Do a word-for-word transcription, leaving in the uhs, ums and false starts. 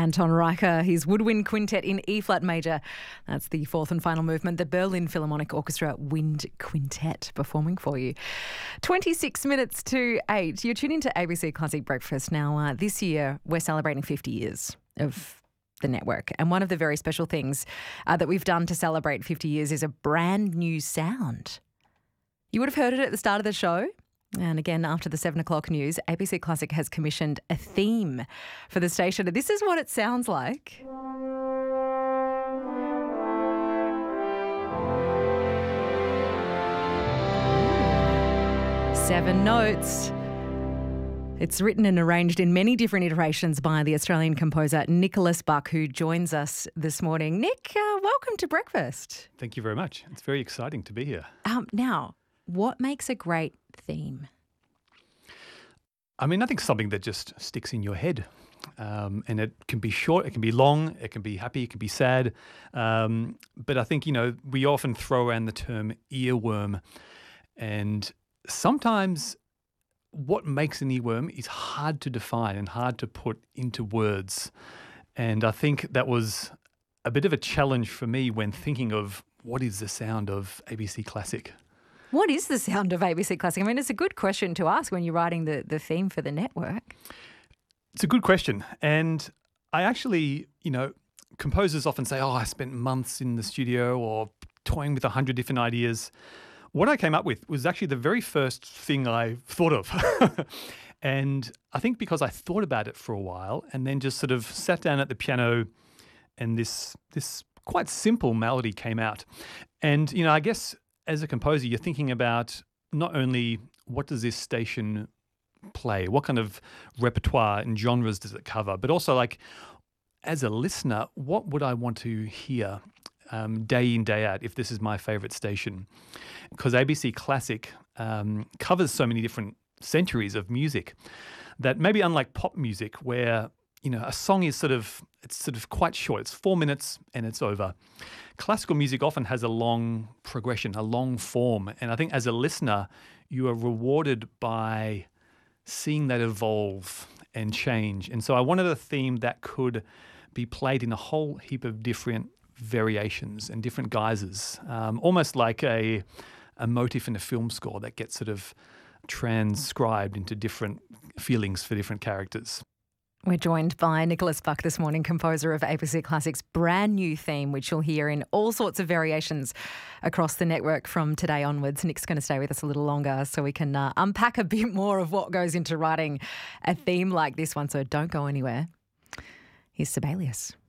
Anton Reicher, his Woodwind Quintet in E-flat major. That's the fourth and final movement, the Berlin Philharmonic Orchestra Wind Quintet performing for you. twenty-six minutes to eight. You're tuning to A B C Classic Breakfast. Now, uh, this year we're celebrating fifty years of the network. And one of the very special things uh, that we've done to celebrate fifty years is a brand new sound. You would have heard it at the start of the show. And again, after the seven o'clock news, A B C Classic has commissioned a theme for the station. This is what it sounds like. Seven notes. It's written and arranged in many different iterations by the Australian composer Nicholas Buck, who joins us this morning. Nick, uh, welcome to breakfast. Thank you very much. It's very exciting to be here. Um, now, what makes a great theme? I mean, I think something that just sticks in your head. Um, and it can be short, it can be long, it can be happy, it can be sad. Um, but I think, you know, we often throw around the term earworm. And sometimes what makes an earworm is hard to define and hard to put into words. And I think that was a bit of a challenge for me when thinking of what is the sound of A B C Classic. What is the sound of A B C Classic? I mean, it's a good question to ask when you're writing the, the theme for the network. It's a good question. And I actually, you know, composers often say, oh, I spent months in the studio or toying with a hundred different ideas. What I came up with was actually the very first thing I thought of. And I think because I thought about it for a while and then just sort of sat down at the piano and this this quite simple melody came out. And, you know, I guess as a composer, you're thinking about not only what does this station play, what kind of repertoire and genres does it cover, but also like as a listener, what would I want to hear um, day in, day out if this is my favorite station? Because A B C Classic um, covers so many different centuries of music that maybe unlike pop music where, you know, a song is sort of, it's sort of quite short. It's four minutes and it's over. Classical music often has a long progression, a long form. And I think as a listener, you are rewarded by seeing that evolve and change. And so I wanted a theme that could be played in a whole heap of different variations and different guises, um, almost like a, a motif in a film score that gets sort of transcribed into different feelings for different characters. We're joined by Nicholas Buck this morning, composer of A B C Classic's brand new theme, which you'll hear in all sorts of variations across the network from today onwards. Nick's going to stay with us a little longer so we can uh, unpack a bit more of what goes into writing a theme like this one, so don't go anywhere. Here's Sibelius.